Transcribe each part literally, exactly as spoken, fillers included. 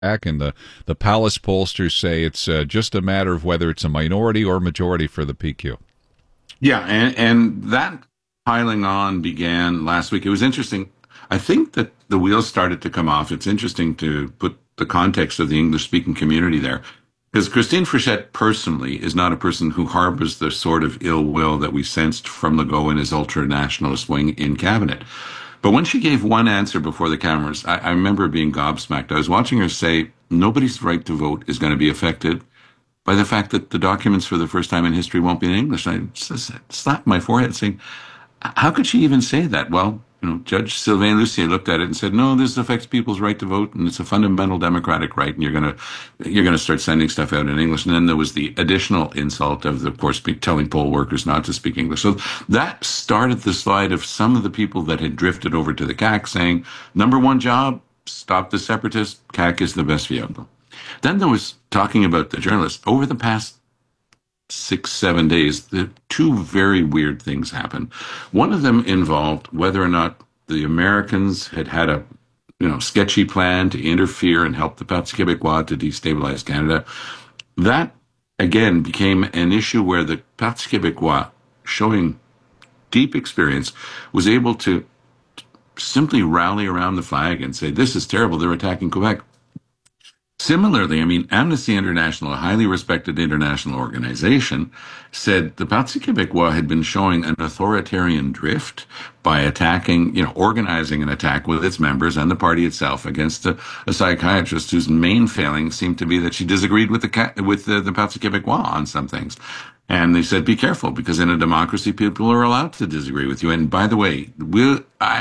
back, and the, the palace pollsters say it's uh, just a matter of whether it's a minority or majority for the P Q. Yeah, and, and that piling on began last week. It was interesting. I think that the wheels started to come off. It's interesting to put the context of the English-speaking community there. Because Christine Frechette personally is not a person who harbors the sort of ill will that we sensed from Legault and his ultra-nationalist wing in cabinet. But when she gave one answer before the cameras, I, I remember being gobsmacked. I was watching her say, nobody's right to vote is going to be affected by the fact that the documents for the first time in history won't be in English. And I just slapped my forehead saying, how could she even say that? Well, you know, Judge Sylvain Lucier looked at it and said, no, this affects people's right to vote, and it's a fundamental democratic right, and you're going to you're going to start sending stuff out in English. And then there was the additional insult of, of course, telling poll workers not to speak English. So that started the slide of some of the people that had drifted over to the C A C saying, number one job, stop the separatists. C A C is the best vehicle. Then there was talking about the journalists. Over the past six, seven days, the two very weird things happened. One of them involved whether or not the Americans had had a, you know, sketchy plan to interfere and help the Parti Québécois to destabilize Canada. That, again, became an issue where the Parti Québécois, showing deep experience, was able to simply rally around the flag and say, this is terrible, they're attacking Quebec. Similarly, I mean, Amnesty International, a highly respected international organization, said the Parti Québécois had been showing an authoritarian drift by attacking, you know, organizing an attack with its members and the party itself against a, a psychiatrist whose main failing seemed to be that she disagreed with the with the, the Parti Québécois on some things. And they said, be careful, because in a democracy, people are allowed to disagree with you. And by the way, we'll,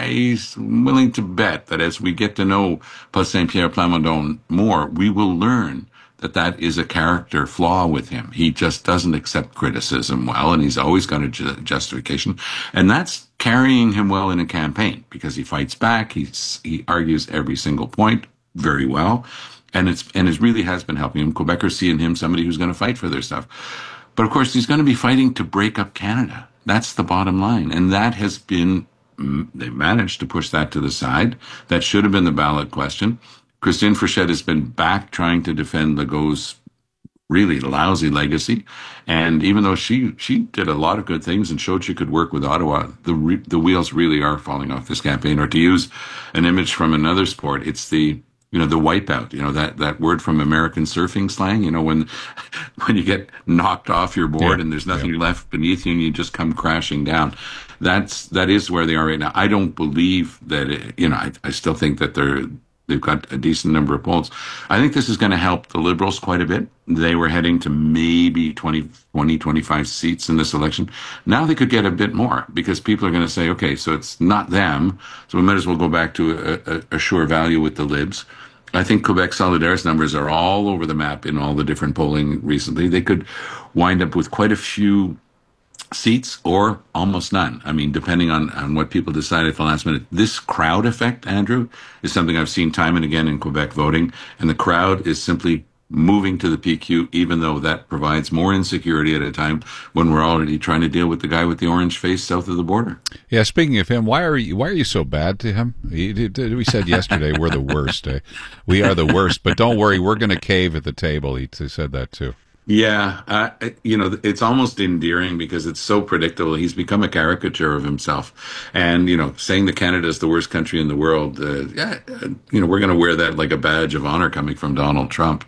I'm willing to bet that as we get to know Paul Saint-Pierre Plamondon more, we will learn that that is a character flaw with him. He just doesn't accept criticism well, and he's always got a ju- justification. And that's carrying him well in a campaign, because he fights back, he's, he argues every single point very well, and it's and it really has been helping him. Quebecers see in him somebody who's going to fight for their stuff. But of course, he's going to be fighting to break up Canada. That's the bottom line. And that has been, they've managed to push that to the side. That should have been the ballot question. Christine Frechette has been back trying to defend Legault's really lousy legacy. And even though she, she did a lot of good things and showed she could work with Ottawa, the, re, the wheels really are falling off this campaign. Or to use an image from another sport, it's the, you know, the wipeout, you know, that, that word from American surfing slang, you know, when, when you get knocked off your board yeah, and there's nothing yeah. left beneath you and you just come crashing down. That's, that is where they are right now. I don't believe that, it, you know, I, I still think that they're, they've got a decent number of polls. I think this is going to help the Liberals quite a bit. They were heading to maybe twenty, twenty, twenty-five seats in this election. Now they could get a bit more, because people are going to say, okay, so it's not them, so we might as well go back to a, a, a sure value with the Libs. I think Quebec Solidaires numbers are all over the map in all the different polling recently. They could wind up with quite a few seats or almost none. I mean, depending on, on what people decide at the last minute. This crowd effect, Andrew, is something I've seen time and again in Quebec voting, and the crowd is simply moving to the P Q, even though that provides more insecurity at a time when we're already trying to deal with the guy with the orange face south of the border. Yeah, speaking of him, why are you why are you so bad to him? We said yesterday we're the worst. Eh? We are the worst, but don't worry, we're going to cave at the table. He said that too. Yeah, uh, you know, it's almost endearing because it's so predictable. He's become a caricature of himself. And, you know, saying that Canada is the worst country in the world, uh, yeah, you know, we're going to wear that like a badge of honor coming from Donald Trump.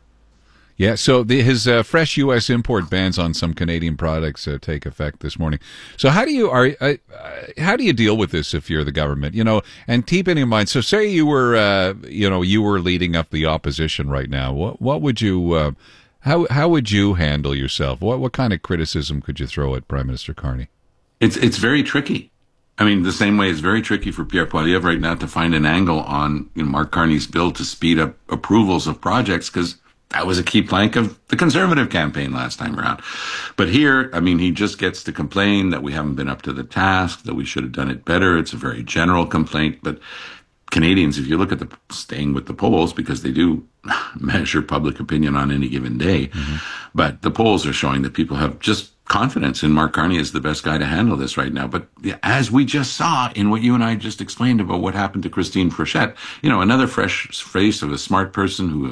Yeah, so the, his uh, fresh U S import bans on some Canadian products uh, take effect this morning. So how do you are uh, how do you deal with this if you're the government? You know, and keeping in mind, so say you were uh, you know you were leading up the opposition right now. What what would you uh, how how would you handle yourself? What what kind of criticism could you throw at Prime Minister Carney? It's it's very tricky. I mean, the same way it's very tricky for Pierre Poilievre right now to find an angle on, you know, Mark Carney's bill to speed up approvals of projects, because that was a key plank of the Conservative campaign last time around. But here, I mean, he just gets to complain that we haven't been up to the task, that we should have done it better. It's a very general complaint. But Canadians, if you look at the, staying with the polls, because they do measure public opinion on any given day, mm-hmm. but the polls are showing that people have just confidence in Mark Carney as the best guy to handle this right now. But as we just saw in what you and I just explained about what happened to Christine Frechette, you know, another fresh face of a smart person who